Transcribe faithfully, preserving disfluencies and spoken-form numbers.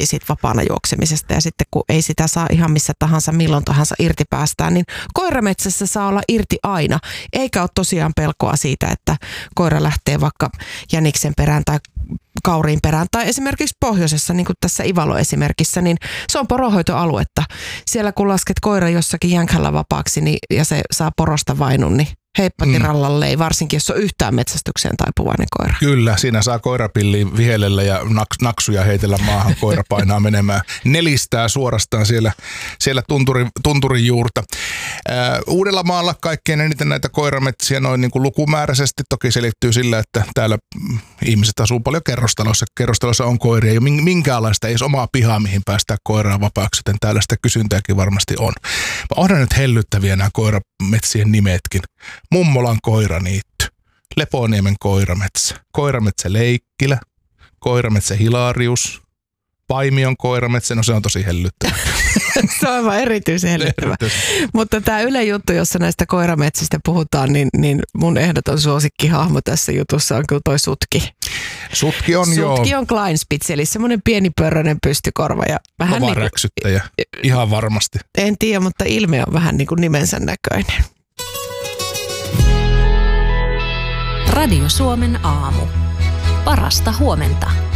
nauttii siitä vapaana juoksemisesta ja sitten kun ei sitä saa ihan missä tahansa, milloin tahansa irti päästään, niin koirametsässä saa olla irti aina. Eikä ole tosiaan pelkoa siitä, että koira lähtee vaikka jäniksen perään tai kauriin perään tai esimerkiksi pohjoisessa, niin kuin tässä Ivalo-esimerkissä, niin se on poronhoitoaluetta. Siellä kun lasket koira jossakin jänkällä vapaaksi niin, ja se saa porosta vainun, niin heippa tirallalle, varsinkin jos on yhtään metsästykseen taipuvainen koira. Kyllä, siinä saa koirapilliin vihellellä ja naks, naksuja heitellä maahan, koira painaa menemään. Nelistää suorastaan siellä, siellä tunturin, tunturin juurta. Ää, Uudellamaalla kaikkein eniten näitä koirametsiä noin niin kuin lukumääräisesti toki selittyy sillä, että täällä ihmiset asuu paljon kerrostalossa. Kerrostalossa on koiria, ei ole minkäänlaista, ei edes omaa pihaa, mihin päästään koiraa vapaaksi, joten täällä sitä kysyntääkin varmasti on. Mä onhan nyt hellyttäviä nämä koirametsien nimetkin. Mummolan koiraniitty, Leponiemen koirametsä, Koirametsä Leikkilä, Koirametsä Hilarius, Paimion koirametsä, no se on tosi hellyttävä. Se on aivan erityisen hellyttävä. Mutta tämä Yle juttu, jossa näistä koirametsistä puhutaan, niin, niin mun ehdoton suosikkihahmo tässä jutussa on kyllä toi Sutki. Sutki on joo. Sutki on Kleinspitz, eli semmoinen pieni pörröinen pystykorva. Ja vähän kova niin kuin, räksyttäjä, ihan varmasti. En tiedä, mutta ilme on vähän niin kuin nimensä näköinen. Radio Suomen aamu. Parasta huomenta.